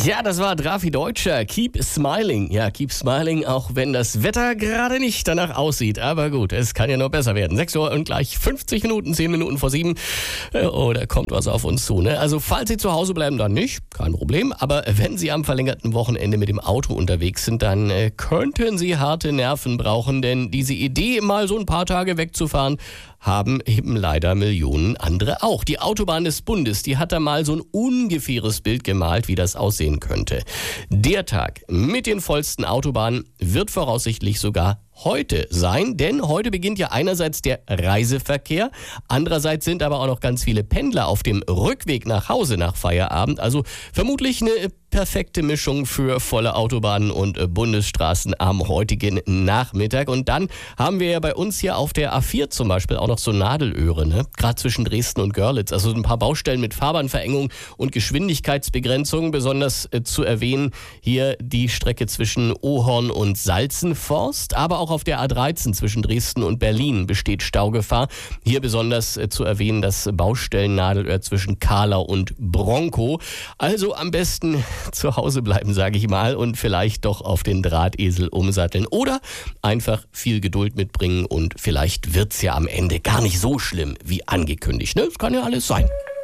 Ja, das war Drafi Deutscher. Keep smiling. Ja, keep smiling, auch wenn das Wetter gerade nicht danach aussieht. Aber gut, es kann ja noch besser werden. 6 Uhr und gleich 50 Minuten, 10 Minuten vor 7. Oh, da kommt was auf uns zu, ne? Also, falls Sie zu Hause bleiben, dann nicht. Kein Problem. Aber wenn Sie am verlängerten Wochenende mit dem Auto unterwegs sind, dann könnten Sie harte Nerven brauchen. Denn diese Idee, mal so ein paar Tage wegzufahren, haben eben leider Millionen andere auch. Die Autobahn des Bundes, die hat da mal so ein ungefähres Bild gemalt, wie das aussehen könnte. Der Tag mit den vollsten Autobahnen wird voraussichtlich sogar heute sein, denn heute beginnt ja einerseits der Reiseverkehr, andererseits sind aber auch noch ganz viele Pendler auf dem Rückweg nach Hause nach Feierabend, also vermutlich eine perfekte Mischung für volle Autobahnen und Bundesstraßen am heutigen Nachmittag. Und dann haben wir ja bei uns hier auf der A4 zum Beispiel auch noch so Nadelöhre, ne? Gerade zwischen Dresden und Görlitz, also ein paar Baustellen mit Fahrbahnverengung und Geschwindigkeitsbegrenzung, besonders zu erwähnen hier die Strecke zwischen Ohorn und Salzenforst, aber auch auf der A13 zwischen Dresden und Berlin besteht Staugefahr. Hier besonders zu erwähnen das Baustellennadelöhr zwischen Kahlau und Bronkow. Also am besten zu Hause bleiben, sage ich mal, und vielleicht doch auf den Drahtesel umsatteln oder einfach viel Geduld mitbringen und vielleicht wird's ja am Ende gar nicht so schlimm wie angekündigt. Ne? Das kann ja alles sein.